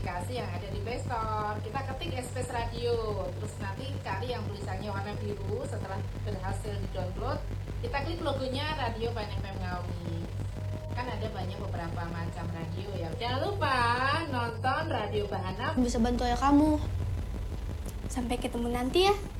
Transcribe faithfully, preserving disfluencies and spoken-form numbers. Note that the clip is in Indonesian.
aplikasi yang ada di Play Store. Kita ketik Space Radio, terus nanti cari yang tulisannya warna biru. Setelah berhasil di-download, kita klik logonya Radio Ban F M Ngawi. Kan ada banyak beberapa macam radio ya. Jangan lupa nonton Radio Bahana. Bisa bantu ya kamu. Sampai ketemu nanti ya.